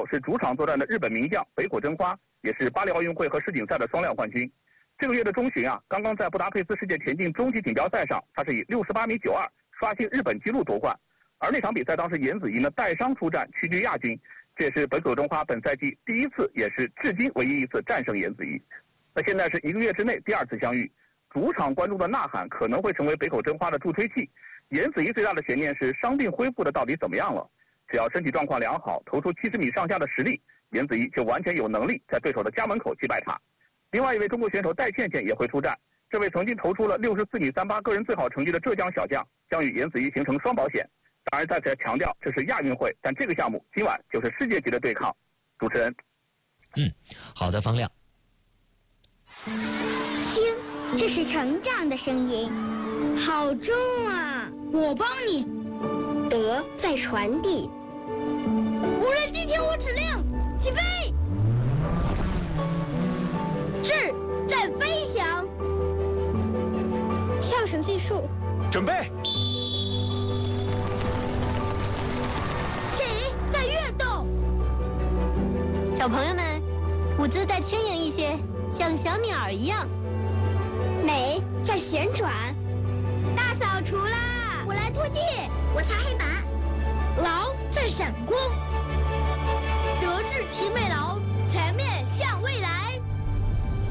手是主场作战的日本名将北口真花，也是巴黎奥运会和世锦赛的双料冠军。这个月的中旬刚刚在布达佩斯世界田径终极锦标赛上，他是以68.92米刷新日本纪录夺冠。而那场比赛当时颜子怡呢带伤出战，屈居亚军，这也是北口真花本赛季第一次，也是至今唯一一次战胜颜子怡。那现在是1个月之内第2次相遇，主场观众的呐喊可能会成为北口真花的助推器。颜子怡最大的悬念是伤病恢复的到底怎么样了？只要身体状况良好，投出70米上下的实力，颜子怡就完全有能力在对手的家门口击败他。另外一位中国选手戴倩倩也会出战，这位曾经投出了64.38米个人最好成绩的浙江小将，将与颜子怡形成双保险。当然再次强调这是亚运会，但这个项目今晚就是世界级的对抗。主持人， 好的，方亮。 听，这是成长的声音，好重啊！我帮你。德在传递。无人机听我指令，起飞。智在飞翔。跳绳计数。 准备。 体在跃动。小朋友们，舞姿再轻盈一些，像小鸟一样。美在旋转。大扫除啦！我来拖地，我擦黑板。劳在闪光。德智体美劳